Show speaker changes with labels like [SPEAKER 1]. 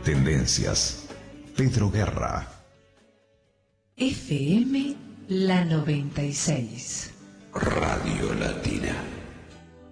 [SPEAKER 1] Tendencias. Pedro Guerra.
[SPEAKER 2] FM La 96.
[SPEAKER 3] Radio Latina.